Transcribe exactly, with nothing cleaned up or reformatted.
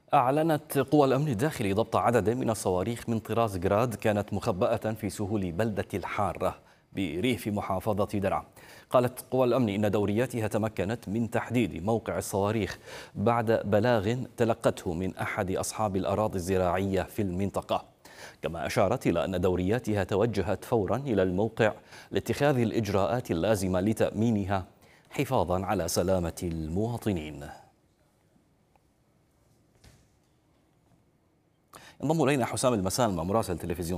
أعلنت قوى الأمن الداخلي ضبط عدد من الصواريخ من طراز جراد كانت مخبأة في سهول بلدة الحارة بريف محافظة درعا. قالت قوى الأمن إن دورياتها تمكنت من تحديد موقع الصواريخ بعد بلاغ تلقته من أحد أصحاب الأراضي الزراعية في المنطقة. كما أشارت إلى أن دورياتها توجهت فورا إلى الموقع لاتخاذ الإجراءات اللازمة لتأمينها حفاظا على سلامة المواطنين. انضم إلينا حسام المسالمة مراسل تلفزيون